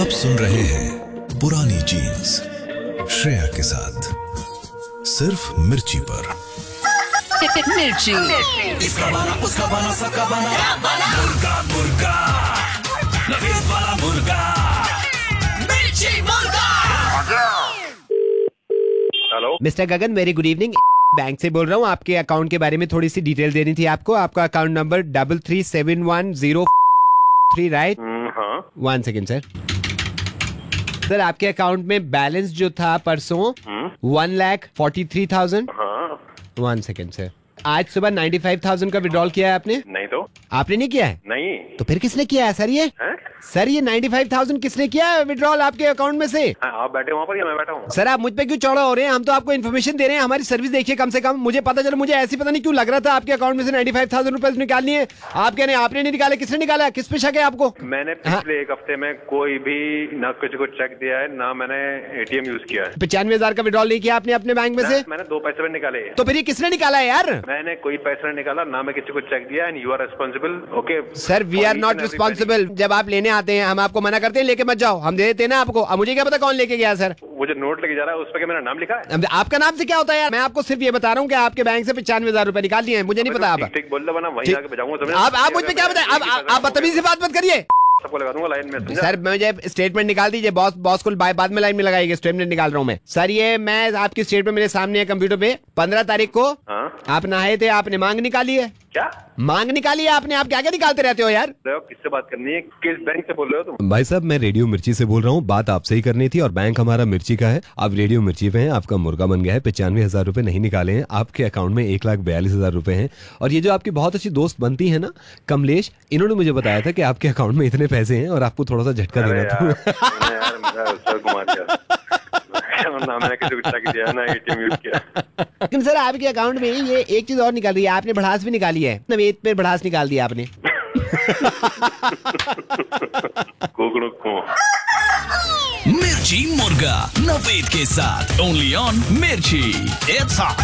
आप सुन रहे हैं पुरानी जीन्स श्रेया के साथ सिर्फ मिर्ची पर। मिर्ची। इसका बना उसका बना सबका बना मुर्गा मुर्गा नवीद वाला मुर्गा मिर्ची मुर्गा। हेलो मिस्टर गगन, वेरी गुड इवनिंग। बैंक से बोल रहा हूँ। आपके अकाउंट के बारे में थोड़ी सी डिटेल देनी थी आपको। आपका अकाउंट नंबर 337103, राइट? हाँ। 1 सेकेंड सर। सर, आपके अकाउंट में बैलेंस जो था परसों 1,43,000। हाँ। 1 सेकेंड सर। आज सुबह 95,000 का विड्रॉल किया है आपने? नहीं तो आपने नहीं किया है? नहीं। तो फिर किसने किया है सर? ये है? सर, ये 95,000 किसने किया है विड्रॉल आपके अकाउंट में से? आप बैठे वहाँ पर या मैं बैठा हूँ? सर, आप मुझ पे क्यों चौड़ा हो रहे हैं? हम तो आपको इन्फॉर्मेशन दे रहे हैं, हमारी सर्विस देखिए कम से कम। मुझे पता चला, मुझे ऐसी पता नहीं क्यों लग रहा था आपके अकाउंट में से 95,000 रुपए निकालनी है। आप कह रहे हैं आपने नहीं निकाला, किसने निकाला? किस पे शक है आपको? मैंने पिछले एक हफ्ते में कोई भी ना किसी को चेक दिया है, ना मैंने एटीएम यूज किया है। 95,000 का विड्रॉल नहीं किया आपने अपने बैंक में से? मैंने 2 पैसे भी निकाले। तो फिर ये किसने निकाला है यार? मैंने कोई पैसा नहीं निकाला, ना मैं किसी को चेक दिया। And you are responsible. Okay sir, we are not responsible. जब आप लेने आते हैं हम आपको मना करते हैं लेके मत जाओ, हम दे देते हैं ना आपको। अब मुझे क्या पता कौन लेके गया सर? वो जो नोट लेके जा रहा है उस पर क्या मेरा नाम लिखा है? आपका नाम से क्या होता है यार? मैं आपको सिर्फ ये बता रहा हूँ कि आपके बैंक से 95,000 रुपए निकाल दिए हैं। मुझे नहीं पता। आप ठीक बोल दो ना, वहीं जाके बजाऊंगा। आप मुझ पे क्या बताए? आप बदतमीजी से बात मत करिए। सबको लगा दूंगा लाइन में। सर, मुझे स्टेटमेंट निकाल दीजिए। बॉस को बाद में लाइन में लगाइएगा। स्टेटमेंट निकाल रहा हूँ मैं। सर, ये मैं आपकी स्टेटमेंट मेरे सामने है कंप्यूटर पे। 15 तारीख को आप नहाए थे, आपने मांग निकाली है। क्या मांग निकाली है आपने? आप क्या क्या निकालते रहते हो यार? किससे बात करनी है? किस बैंक से बोल रहे हो तुम? भाई साहब, मैं रेडियो मिर्ची से बोल रहा हूँ। बात आपसे ही करनी थी और बैंक हमारा मिर्ची का है। आप रेडियो मिर्ची पे हैं, आपका मुर्गा बन गया है। 95,000 रुपए नहीं निकाले हैं। आपके अकाउंट में 1,42,000 रुपए हैं। और ये जो आपकी बहुत अच्छी दोस्त बनती है ना, कमलेश, इन्होंने मुझे बताया था कि आपके अकाउंट में इतने पैसे हैं और आपको थोड़ा सा झटका देना था। ना मैंने किसी को चेक दिया, ना एटीएम यूज किया। लेकिन सर, आपके अकाउंट में ये एक चीज और निकाल रही है। आपने बढ़ास भी निकाली है। नवेद पे बढ़ास निकाल दिया आपने। मिर्ची मुर्गा नवीद के साथ ओनली ऑन मिर्ची। It's hot.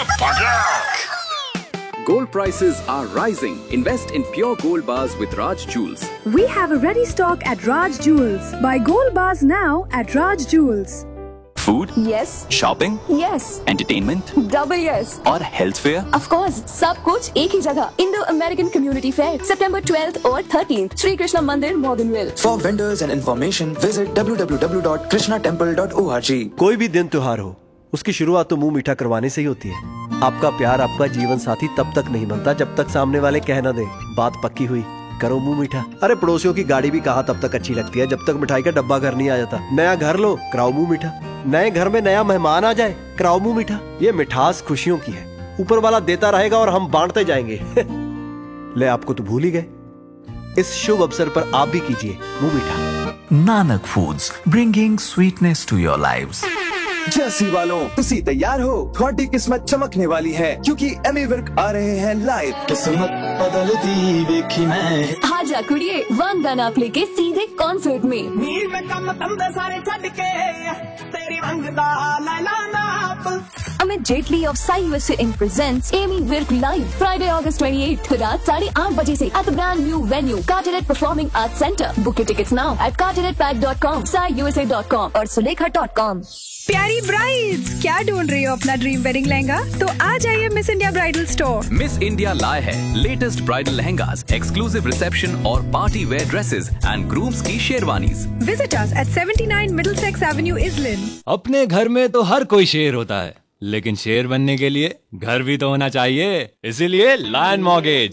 Gold prices are rising. Invest in pure gold bars with Raj Jewels. We have a ready stock at Raj Jewels. Buy gold bars now at Raj Jewels. Food? Yes. Shopping? Yes. Entertainment? Double yes. और health fair? Of course, सब कुछ एक ही जगह। Indo-American Community Fair, September 12th और 13th, Sri Krishna Mandir, Morganville. For vendors and information, visit www.krishnatemple.org. कोई भी दिन त्योहार हो, उसकी शुरुआत तो मुंह मीठा करवाने से ही होती है। आपका प्यार, आपका जीवन साथी तब तक नहीं बनता जब तक सामने वाले कह न दे बात पक्की हुई, करो मुंह मीठा। अरे, पड़ोसियों की गाड़ी भी कहाँ तब तक अच्छी लगती है जब तक मिठाई का डब्बा घर नहीं आ जाता। नया घर लो, कराओ मुंह मीठा। नए घर में नया मेहमान आ जाए, कराओ मुंह मीठा। ये मिठास खुशियों की है। ऊपर वाला देता रहेगा और हम बांटते जाएंगे। ले, आपको तो भूल ही गए। इस शुभ अवसर पर आप भी कीजिए मुंह मीठा। Nanak foods, bringing sweetness to your lives. Jersey वालों, तुसी तैयार हो? थोड़ी किस्मत चमकने वाली है क्योंकि एमी वर्क आ रहे हैं लाइव। किस्मत बदलती देखी मैं। आजा कुड़िए, वन गन आप लेके सीधे कॉन्सर्ट में। नीर में कम तंबे सारे छड़ के तेरी मंगदा लैला नाप। Amit Jaitley of Sai USA Inc. presents Amy Wirk Live Friday, August 28th रात 8:30 बजे से at the brand new venue Carteret Performing Arts Center. Book your tickets now at carteretpack.com, saiusa.com और sulekha.com. प्यारी ब्राइड्स, क्या ढूंढ रही हो अपना ड्रीम वेडिंग लहंगा? तो आ जाइए miss India bridal store. Miss India लाए है latest bridal lehengas, exclusive reception और party wear dresses and grooms की sherwanis. Visit us at 79 Middlesex Avenue, Islin. अपने घर में तो हर कोई शेर होता है, लेकिन शेर बनने के लिए घर भी तो होना चाहिए। इसीलिए lion mortgage,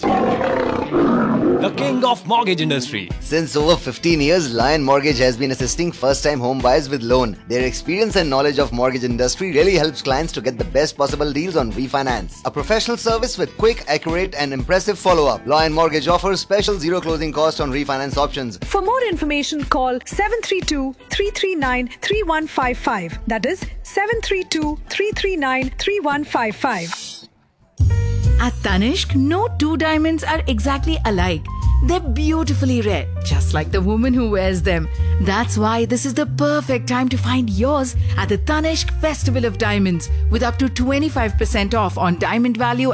the king of mortgage industry. Since over 15 years, Lion Mortgage has been assisting first-time home buyers with loan. Their experience and knowledge of mortgage industry really helps clients to get the best possible deals on refinance. A professional service with quick, accurate and impressive follow-up. Lion Mortgage offers special zero closing cost on refinance options. For more information, call 732-339-3155. That is 732-339-3155. At Tanishq, no two diamonds are exactly alike. They're beautifully red, just like the woman who wears them. That's why this is the perfect time to find yours at the Tanishq Festival of Diamonds with up to 25% off on diamond value